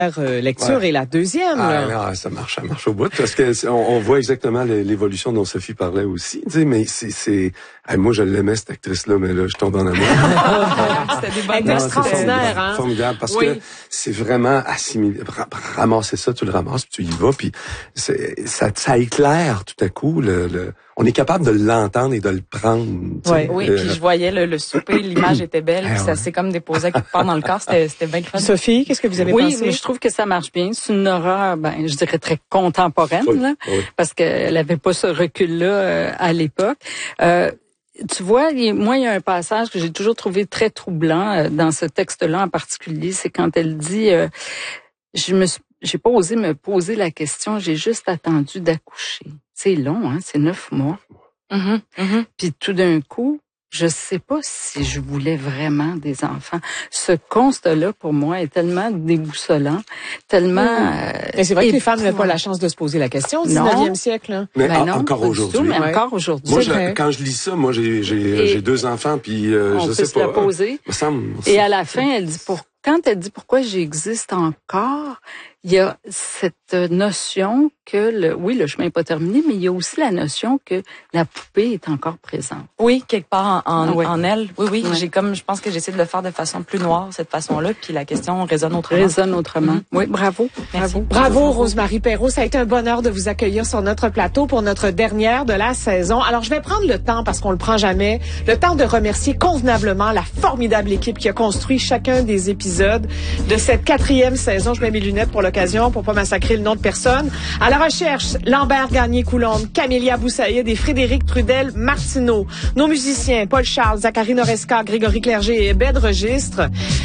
lecture ouais. Et la deuxième. Non, ça marche au bout parce que on voit exactement l'évolution dont Sophie parlait aussi. Tu sais, mais c'est moi je l'aimais cette actrice-là, mais là je tombe en amour. C'était des bonnes extraordinaires, hein. Formidable parce que c'est vraiment assimilé. Ramasser ça, tu le ramasses, puis tu y vas, puis ça éclaire tout à coup on est capable de l'entendre et de le prendre. Oui, puis je voyais le souper, l'image était belle, puis ça s'est comme déposé quelque part dans le corps, c'était bien fun. Sophie, qu'est-ce que vous avez pensé? Oui, mais je trouve que ça marche bien. C'est une horreur, je dirais très contemporaine, là, parce qu'elle avait pas ce recul-là à l'époque. Tu vois, moi, il y a un passage que j'ai toujours trouvé très troublant dans ce texte-là en particulier, c'est quand elle dit j'ai pas osé me poser la question, j'ai juste attendu d'accoucher. C'est long, hein, c'est 9 mois. Puis tout d'un coup, je sais pas si je voulais vraiment des enfants. Ce constat-là, pour moi, est tellement déboussolant, tellement... Et c'est vrai que les femmes n'avaient pas la chance de se poser la question au 19e siècle. Hein. Mais non, encore aujourd'hui. Mais encore aujourd'hui. Moi, quand je lis ça, moi, j'ai 2 enfants, puis je sais pas. On peut se la poser. Et à la fin, elle dit quand elle dit pourquoi j'existe encore, il y a cette notion que le chemin n'est pas terminé, mais il y a aussi la notion que la poupée est encore présente. Oui, quelque part en elle. Oui. Je pense que j'essaie de le faire de façon plus noire, cette façon-là, puis la question résonne autrement. Oui, bravo. Merci. Bravo, Rosemary Perrault. Ça a été un bonheur de vous accueillir sur notre plateau pour notre dernière de la saison. Alors, je vais prendre le temps, parce qu'on le prend jamais, le temps de remercier convenablement la formidable équipe qui a construit chacun des épisodes de cette 4e saison. Je mets mes lunettes pour l'occasion, pour pas massacrer le nom de personne. À la recherche, Lambert Gagné-Coulombe, Camélia Boussaïd et Frédéric Trudel-Martineau. Nos musiciens, Paul Charles, Zachary Noresca, Grégory Clerget et Ebed Registre.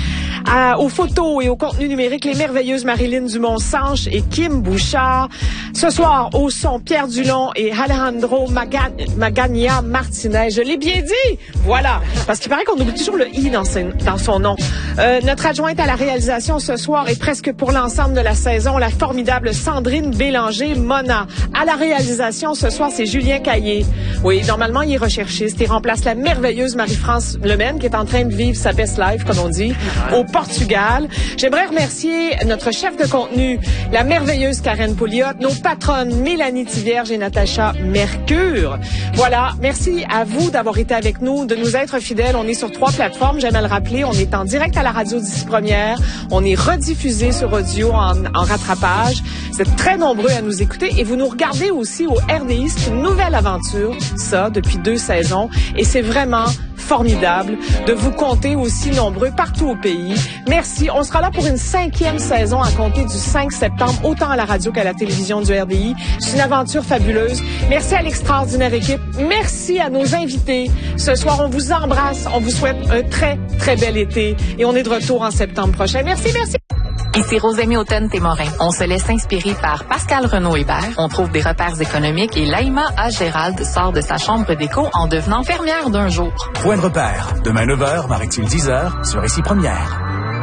Aux photos et au contenu numérique, les merveilleuses Marilyn Dumont-Sanche et Kim Bouchard. Ce soir, au son, Pierre Dulon et Alejandro Magania Martinez. Je l'ai bien dit! Voilà. Parce qu'il paraît qu'on oublie toujours le « i » dans son nom. Notre adjointe à la réalisation ce soir est presque pour l'ensemble de la saison, la formidable Sandrine Bélanger-Mona. À la réalisation ce soir, c'est Julien Caillé. Oui, normalement, il est recherchiste. Il remplace la merveilleuse Marie-France Lemaine qui est en train de vivre sa best life, comme on dit, au Portugal. J'aimerais remercier notre chef de contenu, la merveilleuse Karen Pouliot, nos patronnes Mélanie Thivierge et Natacha Mercure. Voilà, merci à vous d'avoir été avec nous, de nous être fidèles. On est sur 3 plateformes, j'aime à le rappeler. On est en direct à la radio d'ici première. On est rediffusé sur audio en rattrapage. Vous êtes très nombreux à nous écouter et vous nous regardez aussi au RDI. C'est une nouvelle aventure, ça, depuis 2 saisons. Et c'est vraiment formidable de vous compter aussi nombreux partout au pays. Merci. On sera là pour une 5e saison à compter du 5 septembre, autant à la radio qu'à la télévision du RDI. C'est une aventure fabuleuse. Merci à l'extraordinaire équipe. Merci à nos invités. Ce soir, on vous embrasse. On vous souhaite un très, très bel été. Et on est de retour en septembre prochain. Merci. Ici Rosemary Houghton-Témorin. On se laisse inspirer par Pascal Renaud-Hébert. On trouve des repères économiques et Laïma A. Gérald sort de sa chambre d'écho en devenant fermière d'un jour. Point de repère. Demain 9h, Maritime 10h, sur Ici Première.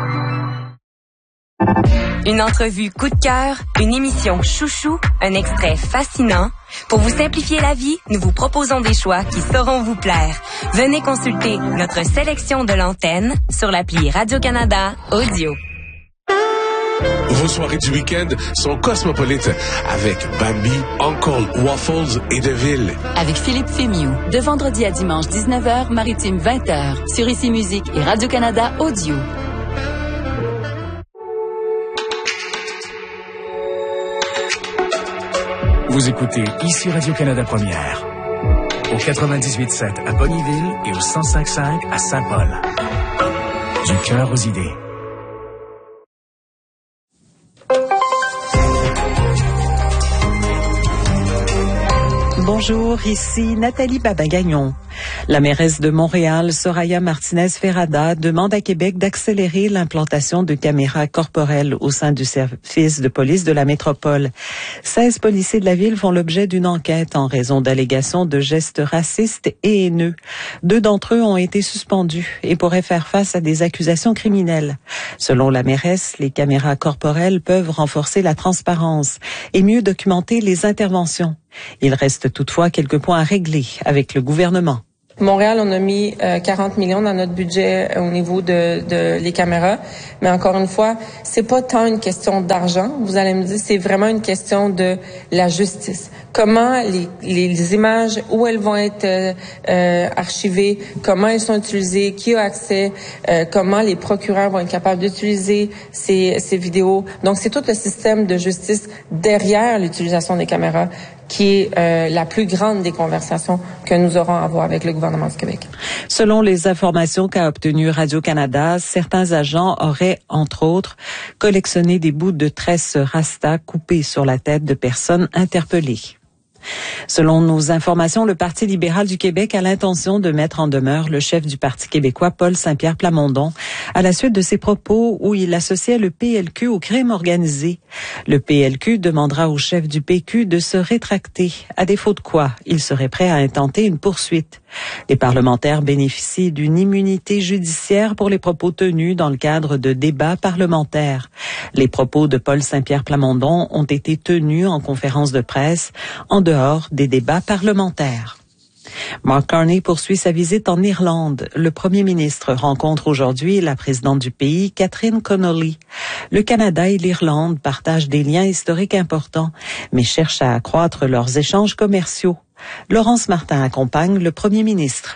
Une entrevue coup de cœur, une émission chouchou, un extrait fascinant. Pour vous simplifier la vie, nous vous proposons des choix qui sauront vous plaire. Venez consulter notre sélection de l'antenne sur l'appli Radio-Canada Audio. Vos soirées du week-end sont cosmopolites avec Bambi, Uncle, Waffles et Deville. Avec Philippe Fémiou, de vendredi à dimanche 19h, Maritime 20h, sur Ici Musique et Radio-Canada Audio. Vous écoutez Ici Radio-Canada Première, au 98.7 à Bonnyville et au 105.5 à Saint-Paul. Du cœur aux idées. Bonjour, ici Nathalie Babin-Gagnon. La mairesse de Montréal, Soraya Martinez-Ferrada, demande à Québec d'accélérer l'implantation de caméras corporelles au sein du service de police de la métropole. 16 policiers de la ville font l'objet d'une enquête en raison d'allégations de gestes racistes et haineux. 2 d'entre eux ont été suspendus et pourraient faire face à des accusations criminelles. Selon la mairesse, les caméras corporelles peuvent renforcer la transparence et mieux documenter les interventions. Il reste toutefois quelques points à régler avec le gouvernement. Montréal, on a mis 40 millions dans notre budget au niveau de les caméras. Mais encore une fois, c'est pas tant une question d'argent. Vous allez me dire, c'est vraiment une question de la justice. Comment les images, où elles vont être archivées, comment elles sont utilisées, qui a accès, comment les procureurs vont être capables d'utiliser ces vidéos. Donc, c'est tout le système de justice derrière l'utilisation des caméras qui est la plus grande des conversations que nous aurons à avoir avec le gouvernement du Québec. Selon les informations qu'a obtenues Radio-Canada, certains agents auraient, entre autres, collectionné des bouts de tresses rasta coupées sur la tête de personnes interpellées. Selon nos informations, le Parti libéral du Québec a l'intention de mettre en demeure le chef du Parti québécois, Paul Saint-Pierre Plamondon, à la suite de ses propos où il associait le PLQ au crime organisé. Le PLQ demandera au chef du PQ de se rétracter, à défaut de quoi il serait prêt à intenter une poursuite. Les parlementaires bénéficient d'une immunité judiciaire pour les propos tenus dans le cadre de débats parlementaires. Les propos de Paul Saint-Pierre Plamondon ont été tenus en conférence de presse en dehors des débats parlementaires. Mark Carney poursuit sa visite en Irlande. Le premier ministre rencontre aujourd'hui la présidente du pays, Catherine Connolly. Le Canada et l'Irlande partagent des liens historiques importants, mais cherchent à accroître leurs échanges commerciaux. Laurence Martin accompagne le premier ministre.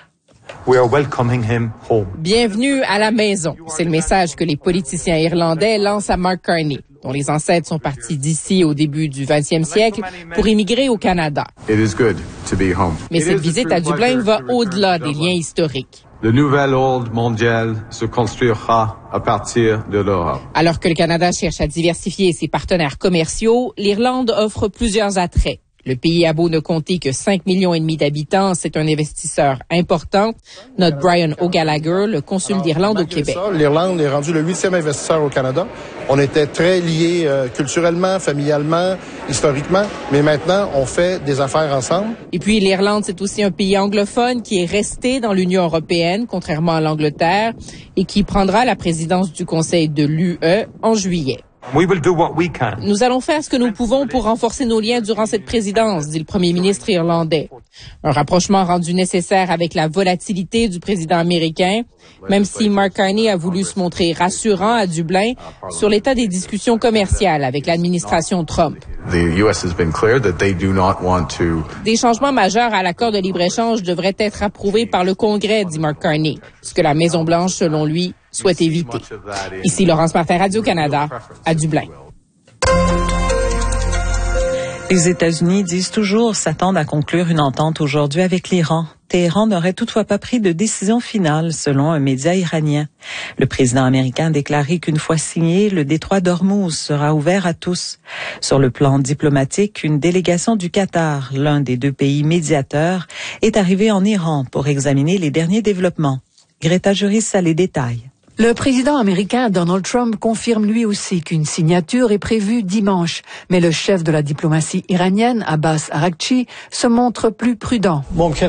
Bienvenue à la maison. C'est le message que les politiciens irlandais lancent à Mark Carney, dont les ancêtres sont partis d'ici au début du 20e siècle pour immigrer au Canada. Mais cette visite à Dublin va au-delà des liens historiques. Le nouvel ordre mondial se construira à partir de l'Europe. Alors que le Canada cherche à diversifier ses partenaires commerciaux, l'Irlande offre plusieurs attraits. Le pays a beau ne compter que 5,5 millions d'habitants, c'est un investisseur important. Note Brian O'Gallagher, le consul d'Irlande au Québec. L'Irlande est rendue le 8e investisseur au Canada. On était très liés culturellement, familialement, historiquement, mais maintenant, on fait des affaires ensemble. Et puis, l'Irlande, c'est aussi un pays anglophone qui est resté dans l'Union européenne, contrairement à l'Angleterre, et qui prendra la présidence du Conseil de l'UE en juillet. Nous allons faire ce que nous pouvons pour renforcer nos liens durant cette présidence, dit le premier ministre irlandais. Un rapprochement rendu nécessaire avec la volatilité du président américain, même si Mark Carney a voulu se montrer rassurant à Dublin sur l'état des discussions commerciales avec l'administration Trump. Des changements majeurs à l'accord de libre-échange devraient être approuvés par le Congrès, dit Mark Carney, ce que la Maison-Blanche, selon lui, souhaite éviter. Ici Laurence Martin, Radio-Canada, à Dublin. Les États-Unis disent toujours s'attendre à conclure une entente aujourd'hui avec l'Iran. Téhéran n'aurait toutefois pas pris de décision finale, selon un média iranien. Le président américain a déclaré qu'une fois signé, le détroit d'Ormuz sera ouvert à tous. Sur le plan diplomatique, une délégation du Qatar, l'un des deux pays médiateurs, est arrivée en Iran pour examiner les derniers développements. Greta Juris a les détails. Le président américain Donald Trump confirme lui aussi qu'une signature est prévue dimanche, mais le chef de la diplomatie iranienne, Abbas Araghchi, se montre plus prudent.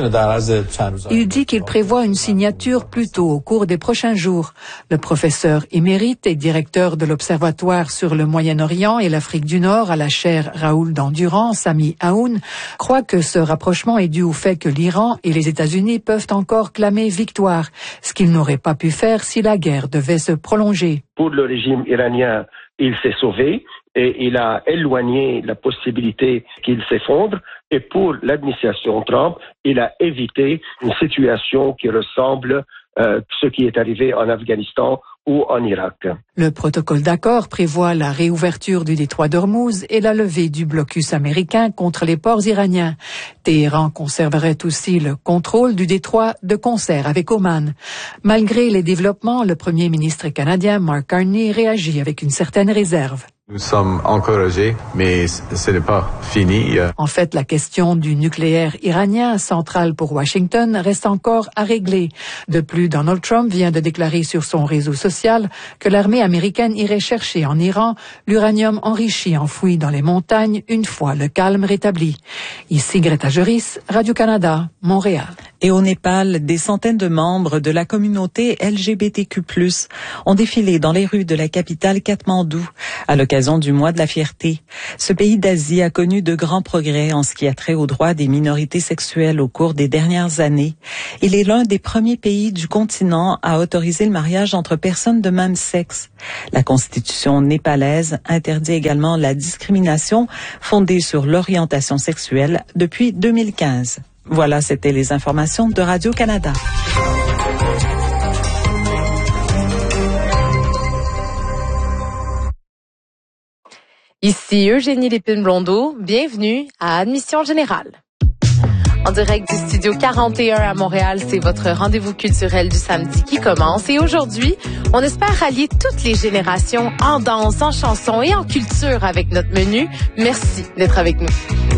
Il dit qu'il prévoit une signature plus tôt au cours des prochains jours. Le professeur émérite et directeur de l'Observatoire sur le Moyen-Orient et l'Afrique du Nord à la chaire Raoul d'Endurance, Sami Aoun, croit que ce rapprochement est dû au fait que l'Iran et les États-Unis peuvent encore clamer victoire, ce qu'ils n'auraient pas pu faire si la guerre devait se prolonger. Pour le régime iranien, il s'est sauvé et il a éloigné la possibilité qu'il s'effondre. Et pour l'administration Trump, il a évité une situation qui ressemble à ce qui est arrivé en Afghanistan ou en Irak. Le protocole d'accord prévoit la réouverture du détroit d'Ormuz et la levée du blocus américain contre les ports iraniens. Téhéran conserverait aussi le contrôle du détroit de concert avec Oman. Malgré les développements, le premier ministre canadien Mark Carney réagit avec une certaine réserve. Nous sommes encouragés, mais ce n'est pas fini. En fait, la question du nucléaire iranien, centrale pour Washington, reste encore à régler. De plus, Donald Trump vient de déclarer sur son réseau social que l'armée américaine irait chercher en Iran l'uranium enrichi enfoui dans les montagnes une fois le calme rétabli. Ici Greta Juris, Radio-Canada, Montréal. Et au Népal, des centaines de membres de la communauté LGBTQ+, ont défilé dans les rues de la capitale Katmandou à l'occasion l'occasion du mois de la fierté. Ce pays d'Asie a connu de grands progrès en ce qui a trait aux droits des minorités sexuelles au cours des dernières années. Il est l'un des premiers pays du continent à autoriser le mariage entre personnes de même sexe. La constitution népalaise interdit également la discrimination fondée sur l'orientation sexuelle depuis 2015. Voilà, c'était les informations de Radio-Canada. Ici Eugénie Lépine-Blondeau, bienvenue à Admission Générale. En direct du Studio 41 à Montréal, c'est votre rendez-vous culturel du samedi qui commence. Et aujourd'hui, on espère rallier toutes les générations en danse, en chanson et en culture avec notre menu. Merci d'être avec nous.